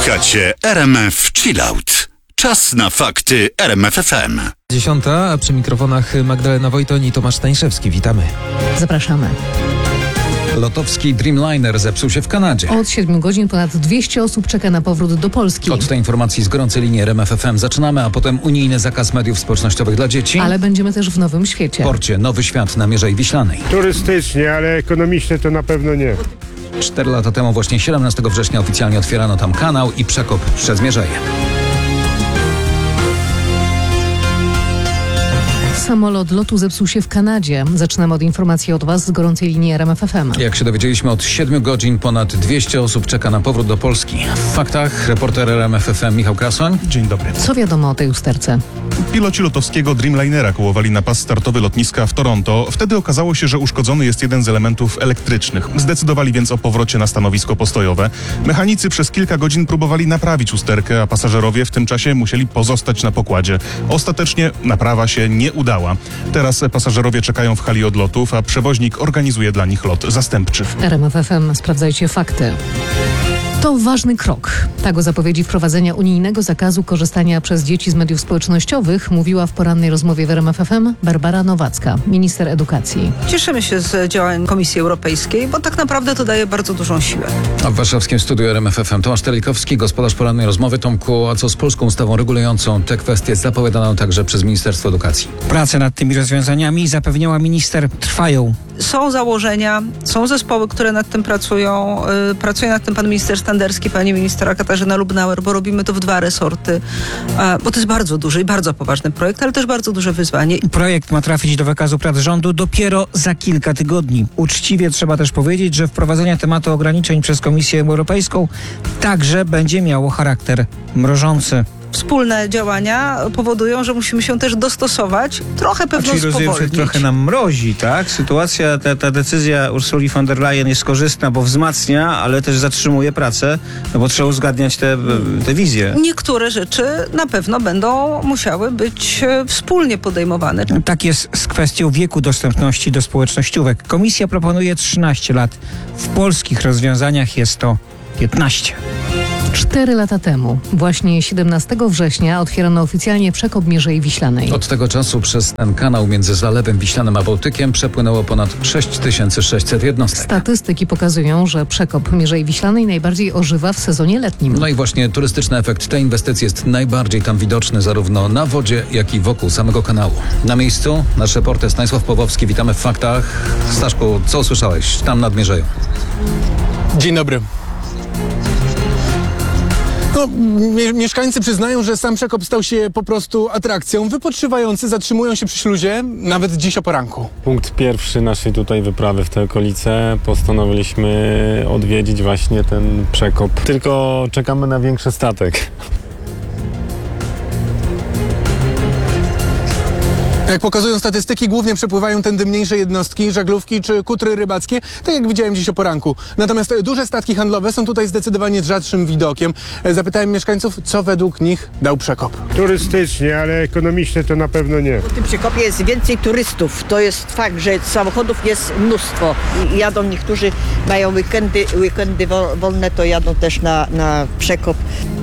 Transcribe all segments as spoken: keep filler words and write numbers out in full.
Słuchacie R M F Chillout. Czas na fakty R M F F M. Dziesiąta, a przy mikrofonach Magdalena Wojtoń i Tomasz Stańszewski. Witamy. Zapraszamy. Lotowski Dreamliner zepsuł się w Kanadzie. Od siedmiu godzin ponad dwieście osób czeka na powrót do Polski. Od tej informacji z gorącej linii R M F F M zaczynamy, a potem unijny zakaz mediów społecznościowych dla dzieci. Ale będziemy też w Nowym Świecie. W porcie Nowy Świat na Mierzei Wiślanej. Turystycznie, ale ekonomicznie to na pewno nie. Cztery lata temu, właśnie siedemnastego września, oficjalnie otwierano tam kanał i przekop przez Mierzeję. Samolot lotu zepsuł się w Kanadzie. Zaczynamy od informacji od Was z gorącej linii R M F F M. Jak się dowiedzieliśmy, od siedmiu godzin ponad dwieście osób czeka na powrót do Polski. W faktach reporter R M F F M Michał Krasoń. Dzień dobry. Co wiadomo o tej usterce? Piloci lotowskiego Dreamlinera kołowali na pas startowy lotniska w Toronto. Wtedy okazało się, że uszkodzony jest jeden z elementów elektrycznych. Zdecydowali więc o powrocie na stanowisko postojowe. Mechanicy przez kilka godzin próbowali naprawić usterkę, a pasażerowie w tym czasie musieli pozostać na pokładzie. Ostatecznie naprawa się nie udała. Teraz pasażerowie czekają w hali odlotów, a przewoźnik organizuje dla nich lot zastępczy. W R M F F M sprawdzajcie fakty. To ważny krok. Tak o zapowiedzi wprowadzenia unijnego zakazu korzystania przez dzieci z mediów społecznościowych mówiła w porannej rozmowie w R M F F M Barbara Nowacka, minister edukacji. Cieszymy się z działań Komisji Europejskiej, bo tak naprawdę to daje bardzo dużą siłę. A w warszawskim studiu R M F F M Tomasz Telikowski, gospodarz porannej rozmowy. Tomku, a co z polską ustawą regulującą te kwestie zapowiadaną także przez Ministerstwo Edukacji? Prace nad tymi rozwiązaniami, zapewniała minister, trwają. Są założenia, są zespoły, które nad tym pracują. Yy, pracuje nad tym pan minister Standerski, pani ministra Katarzyna Lubnauer, bo robimy to w dwa resorty, yy, bo to jest bardzo duży i bardzo poważny projekt, ale też bardzo duże wyzwanie. Projekt ma trafić do wykazu prac rządu dopiero za kilka tygodni. Uczciwie trzeba też powiedzieć, że wprowadzenie tematu ograniczeń przez Komisję Europejską także będzie miało charakter mrożący. Wspólne działania powodują, że musimy się też dostosować, trochę pewno Czyli rozumiem, że spowolnić. trochę nam mrozi, tak? Sytuacja, ta, ta decyzja Ursuli von der Leyen jest korzystna, bo wzmacnia, ale też zatrzymuje pracę, no bo trzeba uzgadniać te, te wizje. Niektóre rzeczy na pewno będą musiały być e, wspólnie podejmowane. Tak jest z kwestią wieku dostępności do społecznościówek. Komisja proponuje trzynaście lat. W polskich rozwiązaniach jest to piętnaście. Cztery lata temu, właśnie siedemnastego września, otwierano oficjalnie przekop Mierzei Wiślanej. Od tego czasu przez ten kanał między Zalewem Wiślanym a Bałtykiem przepłynęło ponad sześć tysięcy sześćset jednostek. Statystyki pokazują, że przekop Mierzei Wiślanej najbardziej ożywa w sezonie letnim. No i właśnie turystyczny efekt tej inwestycji jest najbardziej tam widoczny zarówno na wodzie, jak i wokół samego kanału. Na miejscu nasz reporter Stanisław Pawłowski. Witamy w faktach. Staszku, co usłyszałeś tam nad Mierzeją? Dzień dobry. No, mie- mieszkańcy przyznają, że sam przekop stał się po prostu atrakcją. Wypoczywający zatrzymują się przy śluzie nawet dziś o poranku. Punkt pierwszy naszej tutaj wyprawy w te okolice. Postanowiliśmy odwiedzić właśnie ten przekop. Tylko czekamy na większy statek. Jak pokazują statystyki, głównie przepływają tędy mniejsze jednostki, żaglówki czy kutry rybackie, tak jak widziałem dziś o poranku. Natomiast duże statki handlowe są tutaj zdecydowanie rzadszym widokiem. Zapytałem mieszkańców, co według nich dał przekop. Turystycznie, ale ekonomicznie to na pewno nie. W tym przekopie jest więcej turystów. To jest fakt, że samochodów jest mnóstwo. I jadą niektórzy, mają weekendy, weekendy wo- wolne, to jadą też na, na przekop.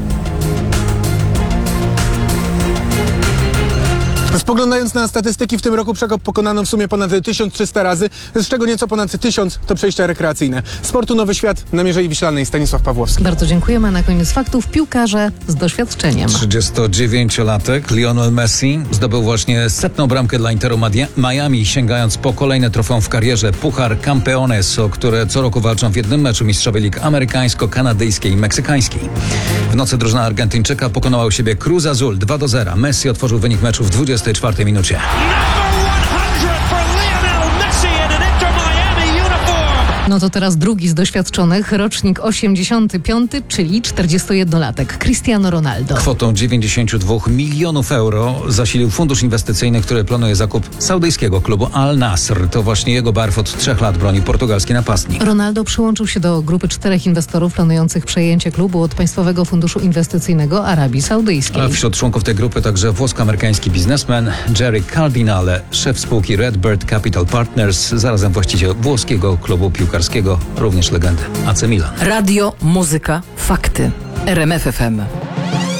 Spoglądając na statystyki, w tym roku przekop pokonano w sumie ponad tysiąc trzysta razy, z czego nieco ponad tysiąc to przejścia rekreacyjne. Z portu Nowy Świat na Mierzei Wiślanej Stanisław Pawłowski. Bardzo dziękujemy. A na koniec faktów piłkarze z doświadczeniem. trzydziestodziewięciolatek Lionel Messi zdobył właśnie setną bramkę dla Interu Madia- Miami, sięgając po kolejne trofeum w karierze. Puchar Campeones, o które co roku walczą w jednym meczu mistrzowie lig amerykańsko-kanadyjskiej i meksykańskiej. W nocy drużyna Argentyńczyka pokonała u siebie Cruz Azul dwa do zera. Messi otworzył wynik meczu w dwudziestej czwartej minucie. No to teraz drugi z doświadczonych, rocznik osiemdziesiąty piąty, czyli czterdziestojednolatek, Cristiano Ronaldo. Kwotą dziewięćdziesiąt dwa milionów euro zasilił fundusz inwestycyjny, który planuje zakup saudyjskiego klubu Al Nasr. To właśnie jego barw od trzech lat broni portugalski napastnik. Ronaldo przyłączył się do grupy czterech inwestorów planujących przejęcie klubu od Państwowego Funduszu Inwestycyjnego Arabii Saudyjskiej. A wśród członków tej grupy także włosko-amerykański biznesmen Jerry Cardinale, szef spółki Redbird Capital Partners, zarazem właściciel włoskiego klubu piłkarskiego, również legendy A C Milan. Radio, muzyka, fakty. R M F F M.